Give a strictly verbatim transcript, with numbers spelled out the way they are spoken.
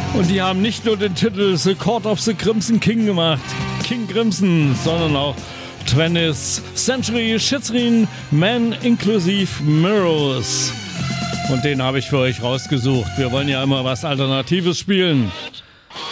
Und die haben nicht nur den Titel The Court of the Crimson King gemacht, King Crimson, sondern auch twentieth Century Schizrin Man inklusive Mirrors. Und den habe ich für euch rausgesucht. Wir wollen ja immer was Alternatives spielen.